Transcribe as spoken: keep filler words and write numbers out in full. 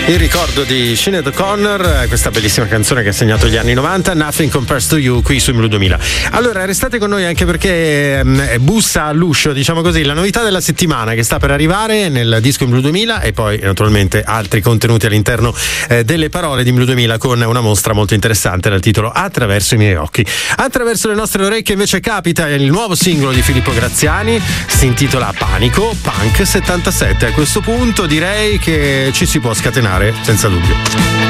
Il ricordo di Sinéad O'Connor, questa bellissima canzone che ha segnato gli anni novanta, Nothing Compares to You, qui su Blu duemila. Allora restate con noi anche perché eh, bussa all'uscio, diciamo così, la novità della settimana che sta per arrivare nel disco in Blu duemila e poi naturalmente altri contenuti all'interno eh, delle parole di Blu duemila con una mostra molto interessante dal titolo Attraverso i miei occhi. Attraverso le nostre orecchie invece capita il nuovo singolo di Filippo Graziani, si intitola Panico, Punk settantasette. A questo punto direi che ci si può scatenare senza dubbio.